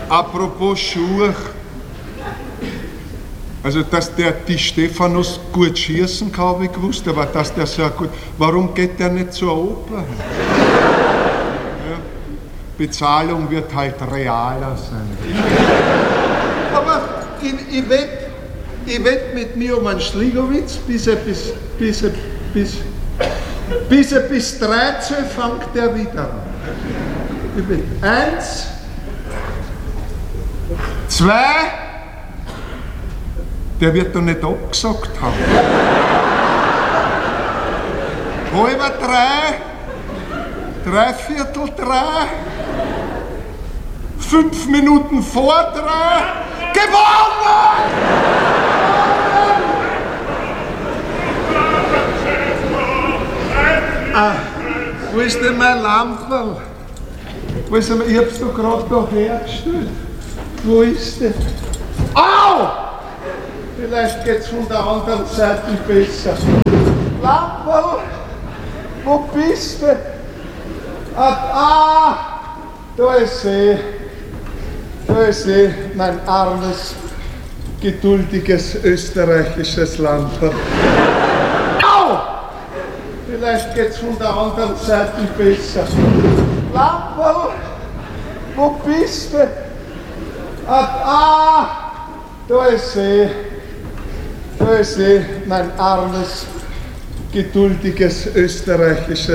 Apropos Schuhe. Also, dass der Di Stephanus gut schießen kann, habe ich gewusst, aber dass der so gut. Warum geht der nicht zur Oper? Ja, Bezahlung wird halt realer sein. Aber ich wett mit mir um einen Schligowitz, bis er bis 13 fängt er wieder an. Ich wett 1, 2, der wird doch nicht abgesagt haben. Halber 3, 3/4 3, 5 Minuten vor 3, gewonnen! Wo ist denn mein Lamperl? Ich hab's doch gerade da hergestellt. Wo ist der? Au! Vielleicht geht's von der anderen Seite besser. Lamperl, wo bist du? Da ist sie. Da ist sie, mein armes, geduldiges österreichisches Lamperl. Au! Vielleicht geht's von der anderen Seite besser. Lamperl, wo bist du? Da ist sie. Da ist sie, mein armes, geduldiges österreichisches